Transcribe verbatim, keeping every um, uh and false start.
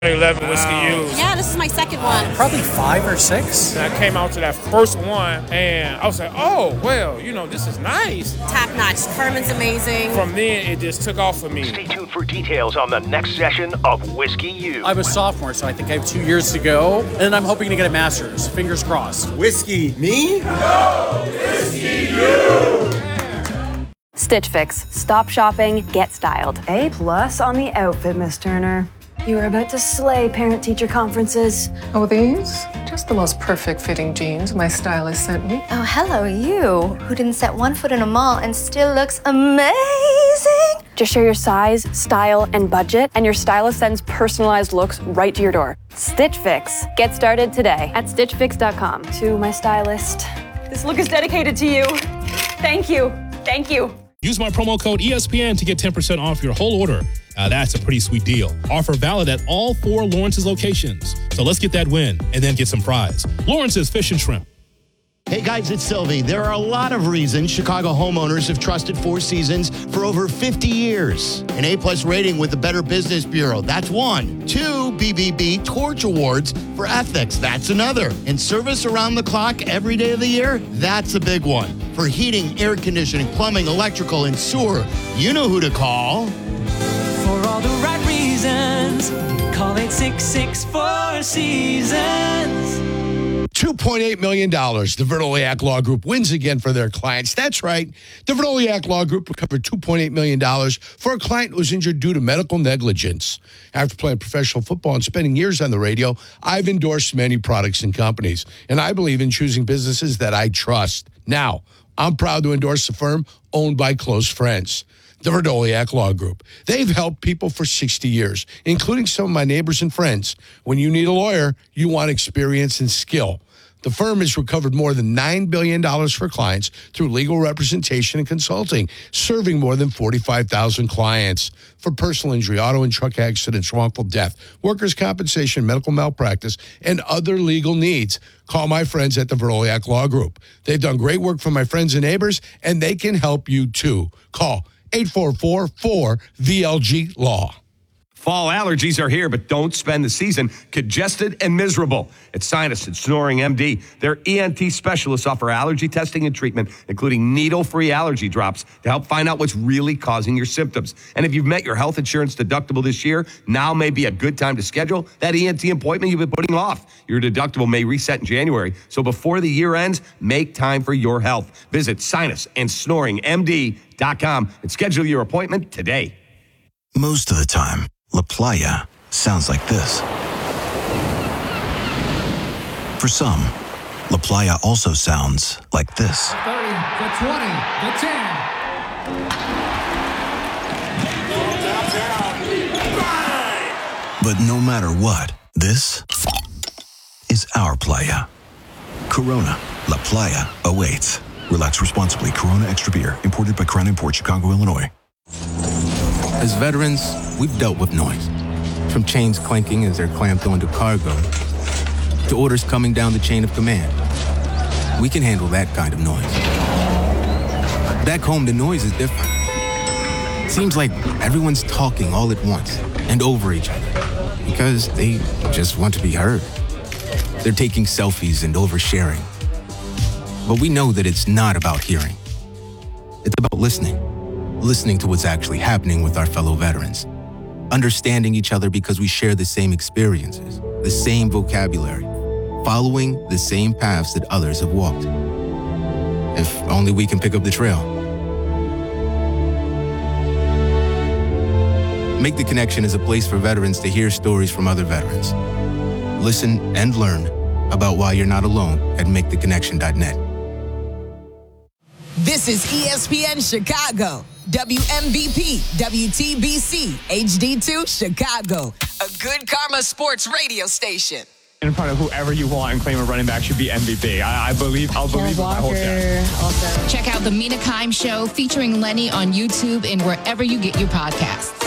eleven Whiskey U's. Yeah, this is my second one. Probably five or six. And I came out to that first one, and I was like, oh, well, you know, this is nice. Top notch. Furman's amazing. From then, it just took off for me. Stay tuned for details on the next session of Whiskey U. I'm a sophomore, so I think I have two years to go, and I'm hoping to get a master's. Fingers crossed. Whiskey, me? No! Whiskey U! Stitch Fix. Stop shopping, get styled. A plus on the outfit, Miss Turner. You are about to slay parent-teacher conferences. Oh, these? Just the most perfect fitting jeans my stylist sent me. Oh, hello, you, who didn't set one foot in a mall and still looks amazing. Just share your size, style, and budget, and your stylist sends personalized looks right to your door. Stitch Fix. Get started today at stitch fix dot com. To my stylist. This look is dedicated to you. Thank you. Thank you. Use my promo code E S P N to get ten percent off your whole order. Uh, that's a pretty sweet deal. Offer valid at all four Lawrence's locations. So let's get that win and then get some fries. Lawrence's Fish and Shrimp. Hey guys, it's Sylvie. There are a lot of reasons Chicago homeowners have trusted Four Seasons for over fifty years. An A-plus rating with the Better Business Bureau, that's one. Two B B B Torch Awards for ethics, that's another. And service around the clock every day of the year, that's a big one. For heating, air conditioning, plumbing, electrical, and sewer, you know who to call. For all the right reasons, call eight six six, four seasons. two point eight million dollars. The Verdoliak Law Group wins again for their clients. That's right. The Verdoliak Law Group recovered two point eight million dollars for a client who was injured due to medical negligence. After playing professional football and spending years on the radio, I've endorsed many products and companies, and I believe in choosing businesses that I trust. Now, I'm proud to endorse a firm owned by close friends. The Verdoliak Law Group. They've helped people for sixty years, including some of my neighbors and friends. When you need a lawyer, you want experience and skill. The firm has recovered more than nine billion dollars for clients through legal representation and consulting, serving more than forty-five thousand clients. For personal injury, auto and truck accidents, wrongful death, workers' compensation, medical malpractice, and other legal needs, call my friends at the Verdoliak Law Group. They've done great work for my friends and neighbors, and they can help you too. Call eight four four, four V L G Law. Fall allergies are here, but don't spend the season congested and miserable. At Sinus and Snoring M D, their E N T specialists offer allergy testing and treatment, including needle-free allergy drops to help find out what's really causing your symptoms. And if you've met your health insurance deductible this year, now may be a good time to schedule that E N T appointment you've been putting off. Your deductible may reset in January, so before the year ends, make time for your health. Visit sinus and snoring M D dot com and schedule your appointment today. Most of the time, La Playa sounds like this. For some, La Playa also sounds like this. thirty, the twenty, the ten. But no matter what, this is our playa. Corona, La Playa awaits. Relax responsibly. Corona Extra Beer, imported by Crown Imports, Chicago, Illinois. As veterans, we've dealt with noise. From chains clanking as they're clamped onto cargo, to orders coming down the chain of command. We can handle that kind of noise. Back home, the noise is different. Seems like everyone's talking all at once and over each other because they just want to be heard. They're taking selfies and oversharing. But we know that it's not about hearing. It's about listening. Listening to what's actually happening with our fellow veterans. Understanding each other because we share the same experiences, the same vocabulary, following the same paths that others have walked. If only we can pick up the trail. Make the Connection is a place for veterans to hear stories from other veterans. Listen and learn about why you're not alone at make the connection dot net. This is E S P N Chicago, W M V P, W T B C, H D two Chicago, a good karma sports radio station. In front of whoever you want and claim a running back should be M V P. I, I believe, I'll believe in my whole chest. Check out the Mina Kimes Show featuring Lenny on YouTube and wherever you get your podcasts.